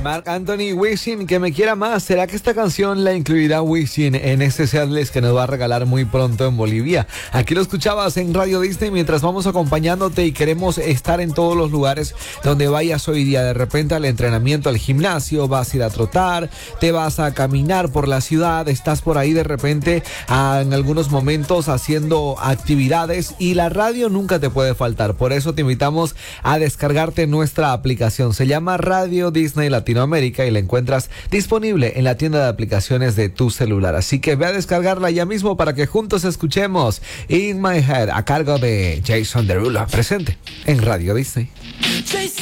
Marc Anthony, Wisin, que me quiera más. ¿Será que esta canción la incluirá Wisin en este setlist que nos va a regalar muy pronto en Bolivia? Aquí lo escuchabas en Radio Disney mientras vamos acompañándote y queremos estar en todos los lugares donde vayas hoy día. De repente al entrenamiento, al gimnasio, vas a ir a trotar, te vas a caminar por la ciudad, estás por ahí de repente en algunos momentos haciendo actividades y la radio nunca te puede faltar. Por eso te invitamos a descargarte nuestra aplicación. Se llama Radio Disney Latinoamérica y la encuentras disponible en la tienda de aplicaciones de tu celular. Así que ve a descargarla ya mismo para que juntos escuchemos In My Head a cargo de Jason Derulo, presente en Radio Disney.